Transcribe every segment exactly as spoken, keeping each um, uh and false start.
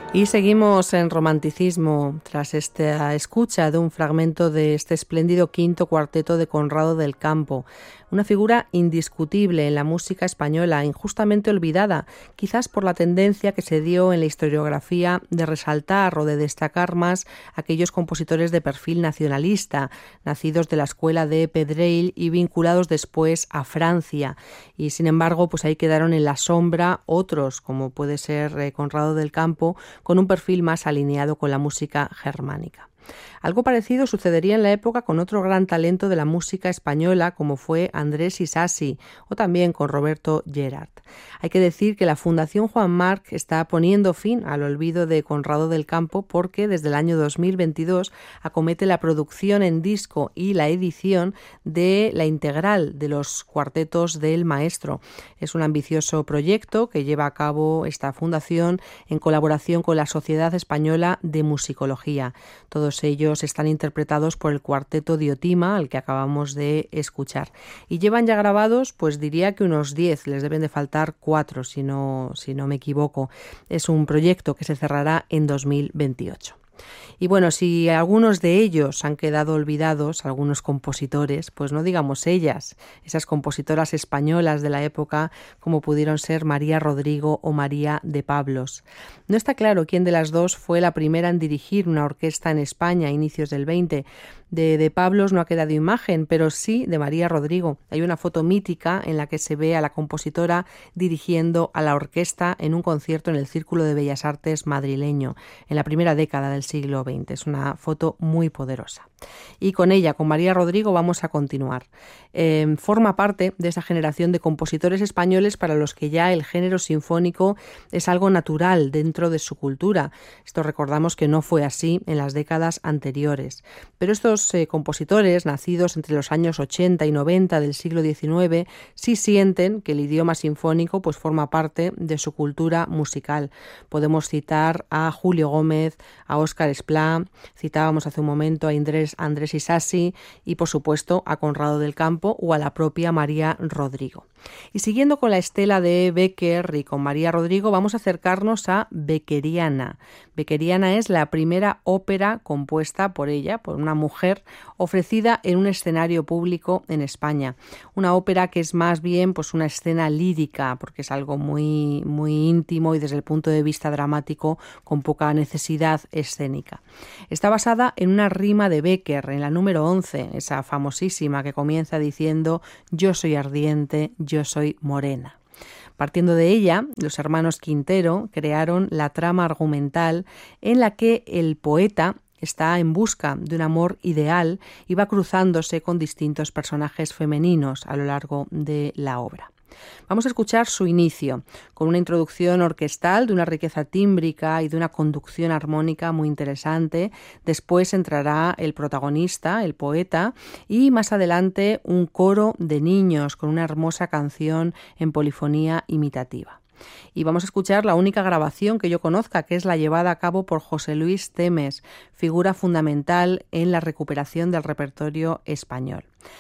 Y seguimos en romanticismo tras esta escucha de un fragmento de este espléndido quinto cuarteto de Conrado del Campo, una figura indiscutible en la música española, injustamente olvidada, quizás por la tendencia que se dio en la historiografía de resaltar o de destacar más aquellos compositores de perfil nacionalista, nacidos de la escuela de Pedrell y vinculados después a Francia. Y sin embargo, pues ahí quedaron en la sombra otros, como puede ser eh, Conrado del Campo, con un perfil más alineado con la música germánica. Algo parecido sucedería en la época con otro gran talento de la música española como fue Andrés Isasi o también con Roberto Gerhard. Hay que decir que la Fundación Juan March está poniendo fin al olvido de Conrado del Campo porque desde el año dos mil veintidós acomete la producción en disco y la edición de la integral de los cuartetos del maestro. Es un ambicioso proyecto que lleva a cabo esta fundación en colaboración con la Sociedad Española de Musicología. Todos ellos están interpretados por el cuarteto Diotima, al que acabamos de escuchar. Y llevan ya grabados, pues diría que unos diez, les deben de faltar cuatro, si no, si no me equivoco. Es un proyecto que se cerrará en dos mil veintiocho. Y bueno, si algunos de ellos han quedado olvidados, algunos compositores, pues no digamos ellas, esas compositoras españolas de la época como pudieron ser María Rodrigo o María de Pablos. No está claro quién de las dos fue la primera en dirigir una orquesta en España a inicios del veinte. De, de Pablos no ha quedado imagen, pero sí de María Rodrigo. Hay una foto mítica en la que se ve a la compositora dirigiendo a la orquesta en un concierto en el Círculo de Bellas Artes madrileño, en la primera década del siglo veinte. Es una foto muy poderosa. Y con ella, con María Rodrigo, vamos a continuar. Eh, forma parte de esa generación de compositores españoles para los que ya el género sinfónico es algo natural dentro de su cultura. Esto recordamos que no fue así en las décadas anteriores. Pero estos eh, compositores, nacidos entre los años ochenta y noventa del siglo diecinueve, sí sienten que el idioma sinfónico pues, forma parte de su cultura musical. Podemos citar a Julio Gómez, a Óscar Esplá, citábamos hace un momento a Andrés Andrés Isasi y, por supuesto, a Conrado del Campo o a la propia María Rodrigo. Y siguiendo con la estela de Becker y con María Rodrigo, vamos a acercarnos a Beckeriana. Beckeriana es la primera ópera compuesta por ella, por una mujer, ofrecida en un escenario público en España. Una ópera que es más bien pues, una escena lírica, porque es algo muy, muy íntimo y desde el punto de vista dramático con poca necesidad escénica. Está basada en una rima de Becker, en la número once, esa famosísima que comienza diciendo «Yo soy ardiente, yo soy morena». Partiendo de ella, los hermanos Quintero crearon la trama argumental en la que el poeta está en busca de un amor ideal y va cruzándose con distintos personajes femeninos a lo largo de la obra. Vamos a escuchar su inicio, con una introducción orquestal de una riqueza tímbrica y de una conducción armónica muy interesante. Después entrará el protagonista, el poeta, y más adelante un coro de niños con una hermosa canción en polifonía imitativa. Y vamos a escuchar la única grabación que yo conozca, que es la llevada a cabo por José Luis Temes, figura fundamental en la recuperación del repertorio español.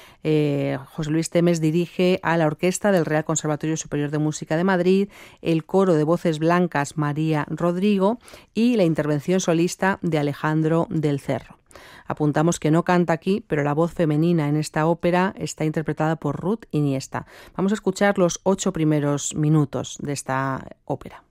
Eh, José Luis Temes dirige a la orquesta del Real Conservatorio Superior de Música de Madrid, el coro de voces blancas María Rodrigo y la intervención solista de Alejandro del Cerro. Apuntamos que no canta aquí, pero la voz femenina en esta ópera está interpretada por Ruth Iniesta. Vamos a escuchar los ocho primeros minutos de esta ópera.